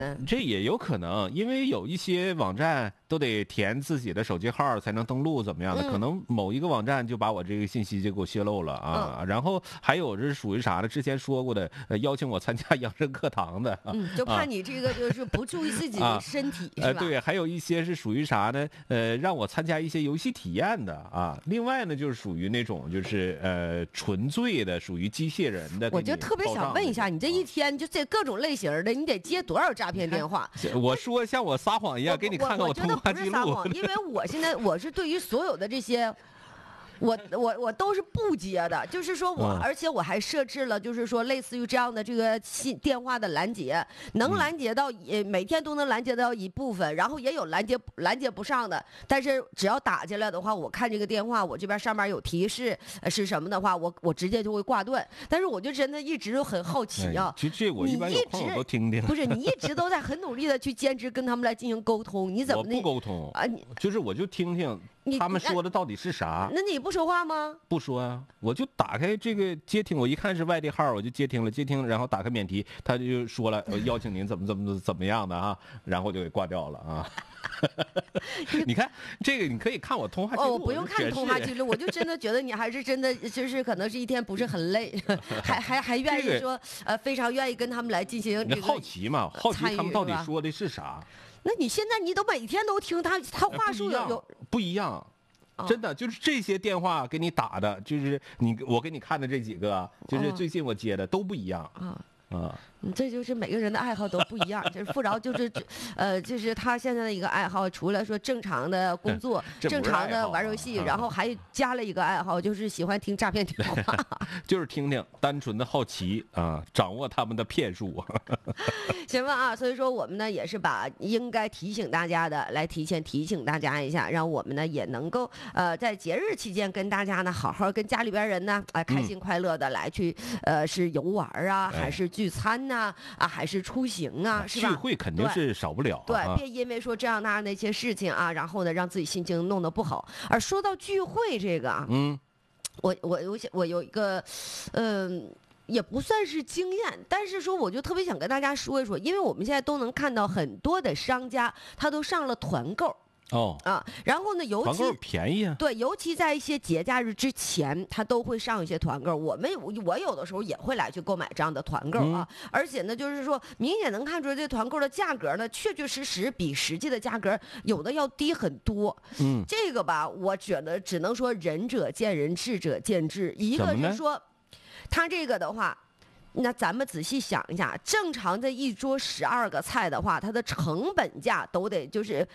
这也有可能，因为有一些网站都得填自己的手机号才能登录，怎么样的？可能某一个网站就把我这个信息就给我泄露了啊。然后还有这是属于啥呢？之前说过的，邀请我参加养生课堂的， 就怕你这个就是不注意自己的身体，是吧？ 对，还有一些是属于啥呢？让我参加一些游戏体验的啊。另外呢，就是属于那种就是纯粹的，属于机械人的。 我就特别想问一下，你这一天就这各种类型的，你得接多少诈骗电话？ 我说像我撒谎一样，给你看看我通话记录。 我觉得不是撒谎，因为我现在我是对于所有的这些。我都是不接的，就是说而且我还设置了，就是说类似于这样的这个电话的拦截，能拦截到每天都能拦截到一部分，然后也有拦截不上的，但是只要打进来的话，我看这个电话，我这边上面有提示是什么的话，我直接就会挂断。但是我就真的一直都很好奇啊， 其实这我一般有空我都听听。 不是你一直都在很努力的去坚持跟他们来进行沟通，你怎么我不沟通啊？就是我就听听。他们说的到底是啥？ 那你不说话吗？ 不说啊，我就打开这个接听，我一看是外地号，我就接听了，然后打开免提，他就说了，邀请您怎么样的啊，然后就给挂掉了啊。你看这个，你可以看我通话记录。 我不用看通话记录，我就真的觉得你还是真的就是可能是一天不是很累，还愿意说非常愿意跟他们来进行这个好奇嘛，好奇他们到底说的是啥。 那你现在你都每天都听他话术有不一样，真的就是这些电话给你打的，就是我给你看的这几个，就是最近我接的都不一样这就是每个人的爱好都不一样。就是富饶就是他现在的一个爱好，除了说正常的工作、正常的玩游戏，然后还加了一个爱好，就是喜欢听诈骗电话， 就是听听，单纯的好奇啊，掌握他们的骗术。 行吧啊，所以说我们呢也是把应该提醒大家的来提前提醒大家一下，让我们呢也能够在节日期间跟大家呢好好跟家里边人呢开心快乐的来去是游玩啊，还是聚餐呐还是出行啊，是吧？ 聚会肯定是少不了。 对，别因为说这样那样的一些事情啊，然后呢让自己心情弄得不好。而说到聚会这个啊，我有一个也不算是经验，但是说我就特别想跟大家说一说，因为我们现在都能看到很多的商家他都上了团购。然后呢，尤其团购便宜啊， 对，尤其在一些节假日之前，他都会上一些团购。我有的时候也会来去购买这样的团购啊，而且呢，就是说明显能看出这团购的价格呢，确确实实比实际的价格有的要低很多。这个吧，我觉得只能说仁者见仁，智者见智。一个是说，他这个的话。那咱们仔细想一下，正常的一桌12个菜的话，它的成本价都得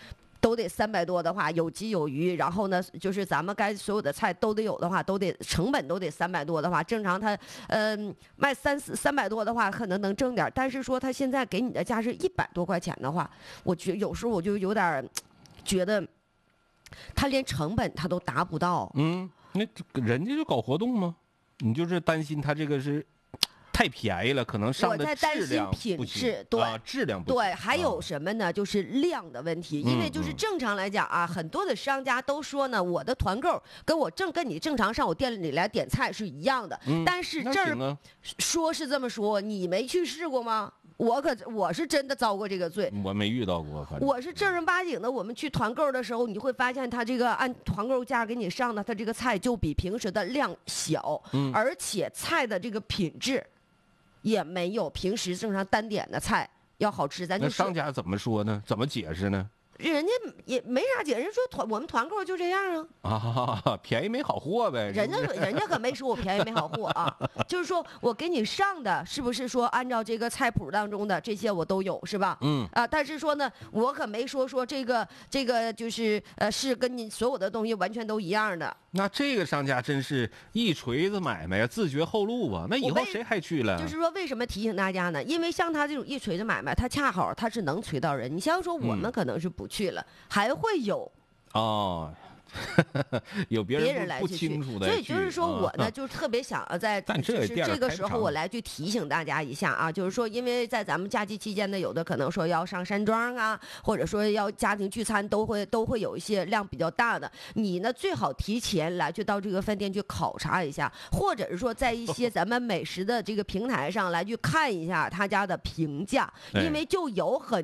300多的话，有鸡有鱼，然后呢，就是咱们该所有的菜都得有的话，成本都得300多的话，正常它卖300多的话，可能能挣点，但是说他现在给你的价是100多块钱的话，我觉得有时候我就有点觉得，他连成本他都达不到。 那人家就搞活动吗？你就是担心他这个是。太便宜了，可能上的质量不行， 对， 质量不行。 对，还有什么呢？就是量的问题，因为就是正常来讲啊，很多的商家都说呢，我的团购跟你正常上我店里来点菜是一样的，但是这儿说是这么说，你没去试过吗？我是真的遭过这个罪， 我没遇到过，反正我是正儿八经的。我们去团购的时候，你会发现他这个按团购价给你上的，他这个菜就比平时的量小，而且菜的这个品质。也没有平时正常单点的菜要好吃，咱就那商家怎么说呢？怎么解释呢？ 人家也没啥解释，人说我们团购就这样啊，便宜没好货呗。 人家可没说我便宜没好货啊，就是说我给你上的是不是说按照这个菜谱当中的这些我都有是吧？但是说呢，我可没说这个就是是跟你所有的东西完全都一样的。 那这个商家真是一锤子买卖呀，自绝后路啊！那以后谁还去了？ 就是说，为什么提醒大家呢？因为像他这种一锤子买卖，他恰好他是能锤到人。你像说我们可能是不去了，还会有有别人来不清楚的， 所以就是说我呢，就特别想在就是这个时候我来去提醒大家一下啊，就是说，因为在咱们假期期间呢，有的可能说要上山庄啊，或者说要家庭聚餐，都会有一些量比较大的，你呢最好提前来去到这个饭店去考察一下，或者是说在一些咱们美食的这个平台上来去看一下他家的评价，因为就有很